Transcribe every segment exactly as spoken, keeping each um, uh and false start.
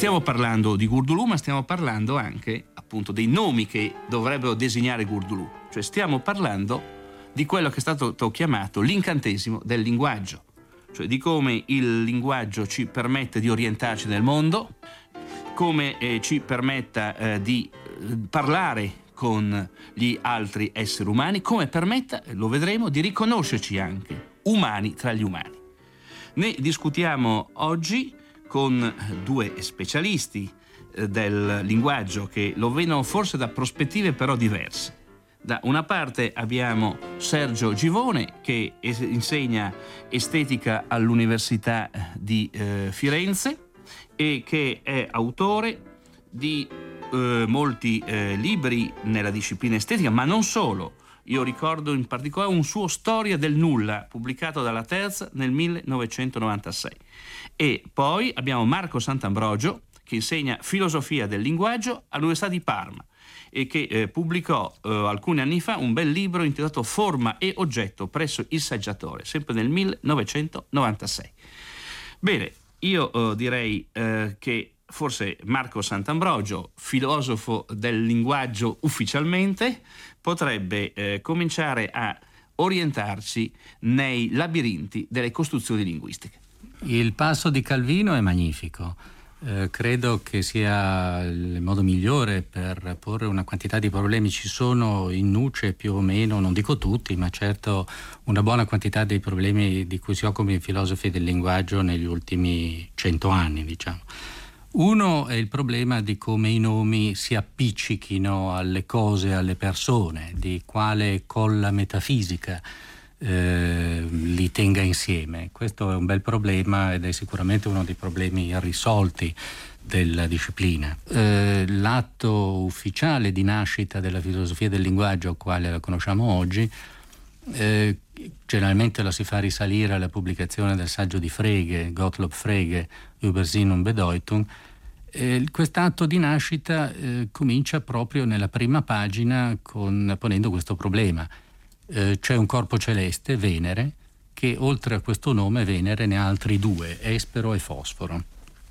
stiamo parlando di Gurdulù, ma stiamo parlando anche appunto dei nomi che dovrebbero designare Gurdulù, cioè stiamo parlando di quello che è stato chiamato l'incantesimo del linguaggio, cioè di come il linguaggio ci permette di orientarci nel mondo, come eh, ci permetta eh, di eh, parlare con gli altri esseri umani, come permetta, lo vedremo, di riconoscerci anche umani tra gli umani. Ne discutiamo oggi con due specialisti eh, del linguaggio che lo vedono forse da prospettive però diverse. Da una parte abbiamo Sergio Givone, che es- insegna estetica all'Università di eh, Firenze e che è autore di eh, molti eh, libri nella disciplina estetica, ma non solo. Io ricordo in particolare un suo Storia del nulla, pubblicato dalla Terza nel millenovecentonovantasei. E poi abbiamo Marco Sant'Ambrogio, che insegna filosofia del linguaggio all'Università di Parma e che eh, pubblicò eh, alcuni anni fa un bel libro intitolato Forma e oggetto presso il Saggiatore, sempre nel millenovecentonovantasei. Bene, io eh, direi eh, che forse Marco Sant'Ambrogio, filosofo del linguaggio ufficialmente, potrebbe eh, cominciare a orientarci nei labirinti delle costruzioni linguistiche. Il passo di Calvino è magnifico. Eh, credo che sia il modo migliore per porre una quantità di problemi. Ci sono in nuce più o meno, non dico tutti, ma certo una buona quantità dei problemi di cui si occupano i filosofi del linguaggio negli ultimi cento anni, diciamo. Uno è il problema di come i nomi si appiccichino alle cose, alle persone, di quale colla metafisica eh, li tenga insieme. Questo è un bel problema ed è sicuramente uno dei problemi irrisolti della disciplina. Eh, l'atto ufficiale di nascita della filosofia del linguaggio, quale la conosciamo oggi, eh, generalmente la si fa risalire alla pubblicazione del saggio di Frege, Gottlob Frege, Über Sinn und Bedeutung. Eh, quest'atto di nascita eh, comincia proprio nella prima pagina con, ponendo questo problema. Eh, c'è un corpo celeste, Venere, che oltre a questo nome Venere ne ha altri due, Espero e Fosforo.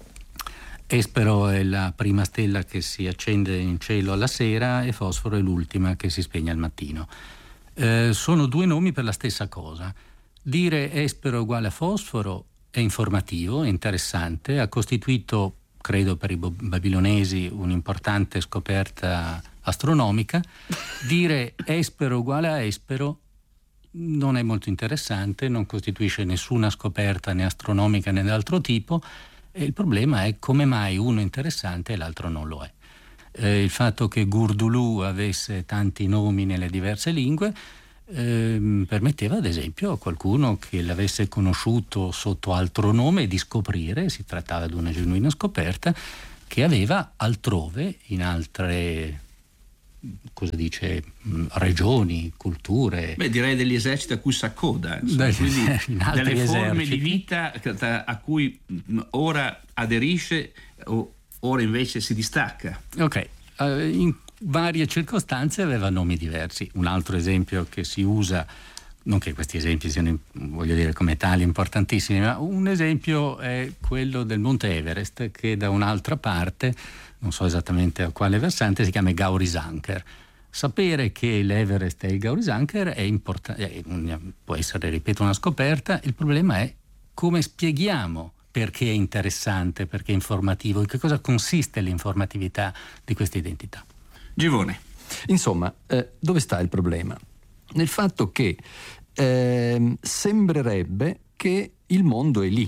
Espero è la prima stella che si accende in cielo alla sera e Fosforo è l'ultima che si spegne al mattino. Eh, sono due nomi per la stessa cosa. Dire Espero uguale a Fosforo è informativo, è interessante, ha costituito, credo per i babilonesi, un'importante scoperta astronomica. Dire Espero uguale a Espero non è molto interessante, non costituisce nessuna scoperta né astronomica né d'altro tipo, e il problema è come mai uno è interessante e l'altro non lo è. Eh, il fatto che Gurdulù avesse tanti nomi nelle diverse lingue eh, permetteva ad esempio a qualcuno che l'avesse conosciuto sotto altro nome di scoprire, si trattava di una genuina scoperta, che aveva altrove, in altre, cosa dice, regioni, culture. Beh, direi degli eserciti a cui si accoda, insomma, quindi delle forme di vita a cui ora aderisce o ora invece si distacca. Ok, uh, in varie circostanze aveva nomi diversi. Un altro esempio che si usa, non che questi esempi siano, voglio dire, come tali importantissimi, ma un esempio è quello del Monte Everest, che da un'altra parte, non so esattamente a quale versante, si chiama Gaurisanker. Sapere che l'Everest è il Gaurisanker è importante, può essere, ripeto, una scoperta. Il problema è come spieghiamo perché è interessante, perché è informativo, in che cosa consiste l'informatività di questa identità. Givone. Insomma, eh, dove sta il problema? Nel fatto che eh, sembrerebbe che il mondo è lì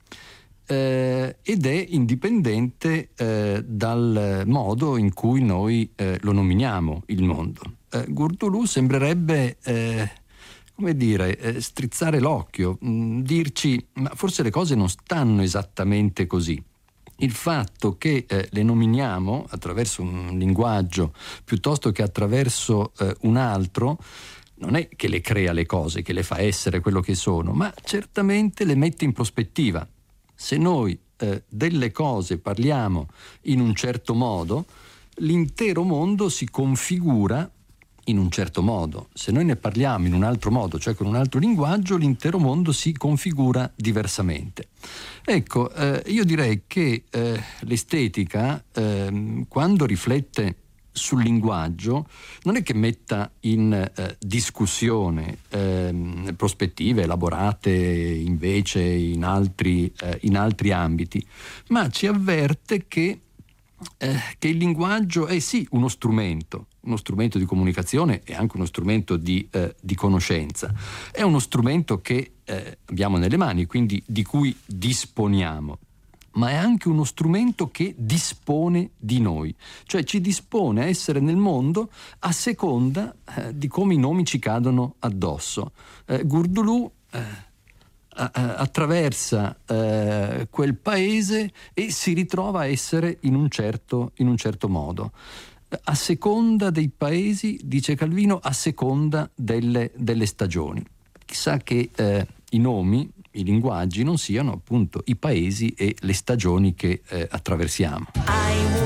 eh, ed è indipendente eh, dal modo in cui noi eh, lo nominiamo il mondo. Eh, Gurdulù sembrerebbe eh, come dire, eh, strizzare l'occhio, mh, dirci ma forse le cose non stanno esattamente così. Il fatto che eh, le nominiamo attraverso un linguaggio piuttosto che attraverso eh, un altro non è che le crea le cose, che le fa essere quello che sono, ma certamente le mette in prospettiva. Se noi eh, delle cose parliamo in un certo modo, l'intero mondo si configura in un certo modo. Se noi ne parliamo in un altro modo, cioè con un altro linguaggio, l'intero mondo si configura diversamente. Ecco, eh, io direi che eh, l'estetica, eh, quando riflette sul linguaggio, non è che metta in eh, discussione eh, prospettive elaborate invece in altri, eh, in altri ambiti, ma ci avverte che Eh, che il linguaggio è sì uno strumento, uno strumento di comunicazione e anche uno strumento di, eh, di conoscenza. È uno strumento che eh, abbiamo nelle mani, quindi di cui disponiamo, ma è anche uno strumento che dispone di noi, cioè ci dispone a essere nel mondo a seconda eh, di come i nomi ci cadono addosso. Eh, Gurdulù eh, attraversa eh, quel paese e si ritrova a essere in un certo, in un certo modo. A seconda dei paesi, dice Calvino, a seconda delle, delle stagioni. Chissà che eh, i nomi, i linguaggi non siano appunto i paesi e le stagioni che eh, attraversiamo.